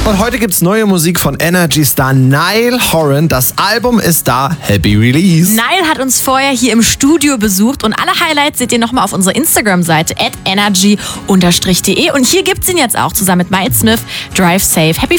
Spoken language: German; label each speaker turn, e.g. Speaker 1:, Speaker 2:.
Speaker 1: Und heute gibt's neue Musik von Energy-Star Niall Horan. Das Album ist da. Happy Release.
Speaker 2: Niall hat uns vorher hier im Studio besucht und alle Highlights seht ihr nochmal auf unserer Instagram-Seite @energy_de. Und hier gibt's ihn jetzt auch zusammen mit Miles Smith. Drive Safe. Happy